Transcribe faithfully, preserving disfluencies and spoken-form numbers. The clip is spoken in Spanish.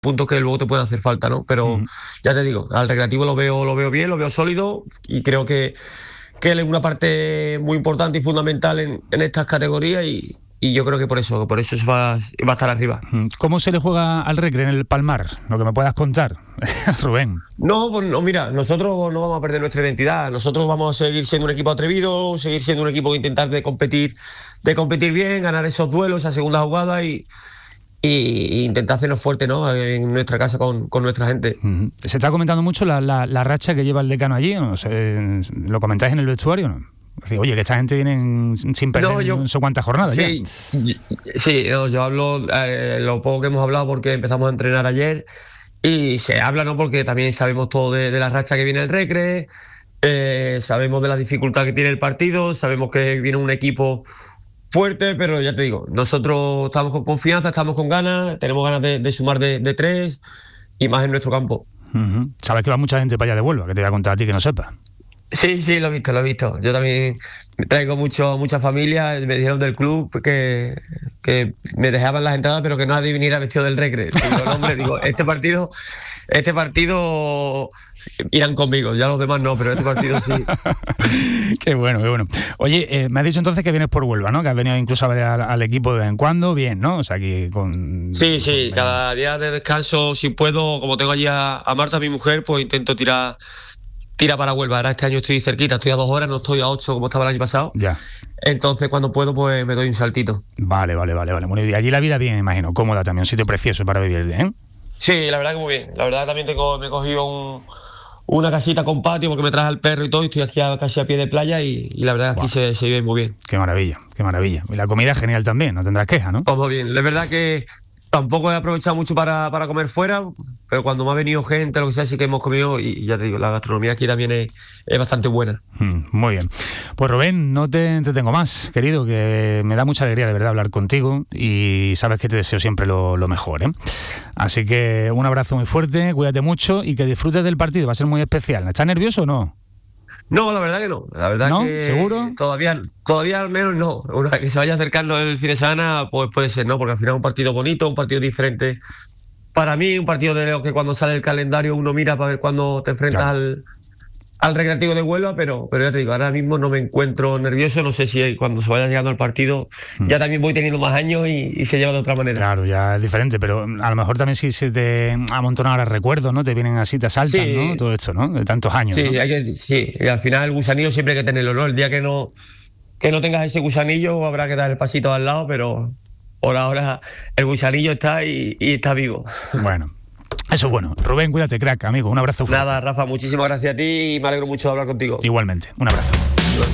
puntos que luego te pueden hacer falta, ¿no? Pero mm. ya te digo, al Recreativo lo veo, lo veo bien, lo veo sólido y creo que, que él es una parte muy importante y fundamental en, en estas categorías y, y yo creo que por eso, por eso se va, va a estar arriba. ¿Cómo se le juega al Recre en el Palmar? Lo que me puedas contar, Rubén. No, pues no, mira, nosotros no vamos a perder nuestra identidad, nosotros vamos a seguir siendo un equipo atrevido, seguir siendo un equipo que intentar de competir, de competir bien, ganar esos duelos, esa segunda jugada y y intentar hacernos fuerte, ¿no? En nuestra casa con, con nuestra gente. Uh-huh. Se está comentando mucho la, la, la racha que lleva el Decano allí, ¿no? Se, ¿lo comentáis en el vestuario, no? Sí, oye, que esta gente viene sin perder no, yo, no sé cuántas jornadas. Sí, ya. sí no, yo hablo eh, lo poco que hemos hablado porque empezamos a entrenar ayer y se habla, ¿no? Porque también sabemos todo de, de la racha que viene el Recre, eh, sabemos de la dificultad que tiene el partido, sabemos que viene un equipo fuerte, pero ya te digo, nosotros estamos con confianza, estamos con ganas, tenemos ganas de, de sumar de, de tres y más en nuestro campo. Uh-huh. Sabes que va mucha gente para allá de Huelva, que te voy a contar a ti que no sepa. Sí, sí, lo he visto, lo he visto. Yo también traigo mucho, mucha familia, me dijeron del club que, que me dejaban las entradas, pero que nadie viniera vestido del Recre. Digo, no, hombre, digo, este partido, este partido irán conmigo, ya los demás no, pero este partido sí. Qué bueno, qué bueno. Oye, eh, me has dicho entonces que vienes por Huelva, ¿no? Que has venido incluso a ver al, al equipo de vez en cuando, bien, ¿no? O sea, que con... Sí, sí, con... cada día de descanso, si puedo, como tengo allí a, a Marta, mi mujer, pues intento tirar... tira para Huelva. Ahora este año estoy cerquita, estoy a dos horas, no estoy a ocho como estaba el año pasado. Ya. Entonces cuando puedo pues me doy un saltito. Vale, vale, vale, vale. Bueno, y allí la vida bien, imagino, cómoda también, un sitio precioso para vivir, ¿eh? Sí, la verdad que muy bien. La verdad que también tengo, me he cogido un, una casita con patio porque me traje al perro y todo y estoy aquí a, casi a pie de playa y, y la verdad que wow. aquí se, se vive muy bien. Qué maravilla, qué maravilla. Y la comida es genial también, no tendrás queja, ¿no? Todo bien. La verdad que tampoco he aprovechado mucho para, para comer fuera, pero cuando me ha venido gente, lo que sea, sí que hemos comido y ya te digo, la gastronomía aquí también es, es bastante buena. Mm, muy bien. Pues Rubén, no te entretengo más, querido, que me da mucha alegría de verdad hablar contigo y sabes que te deseo siempre lo, lo mejor, ¿eh? Así que un abrazo muy fuerte, cuídate mucho y que disfrutes del partido, va a ser muy especial. ¿Estás nervioso o no? No, la verdad que no. La verdad ¿No? que ¿Seguro? Todavía, todavía al menos no. Una vez que se vaya acercando el fin de semana, pues puede ser, ¿no? Porque al final es un partido bonito, un partido diferente. Para mí, un partido de lo que cuando sale el calendario uno mira para ver cuándo te enfrentas claro. al, al Recreativo de Huelva, pero, pero ya te digo, ahora mismo no me encuentro nervioso. No sé si cuando se vaya llegando al partido hmm. ya también voy teniendo más años y, y se lleva de otra manera. Claro, ya es diferente, pero a lo mejor también si se te amontonan ahora recuerdos, ¿no? Te vienen así, te asaltan, sí. ¿no? Todo esto, ¿no? De tantos años. Sí, ¿no? hay que, sí. Y al final el gusanillo siempre hay que tenerlo, ¿no? El día que no, que no tengas ese gusanillo habrá que dar el pasito al lado, pero por ahora el gusanillo está y, y está vivo. Bueno. Eso es bueno. Rubén, cuídate, crack, amigo. Un abrazo fuerte. Nada, Rafa, muchísimas gracias a ti y me alegro mucho de hablar contigo. Igualmente. Un abrazo.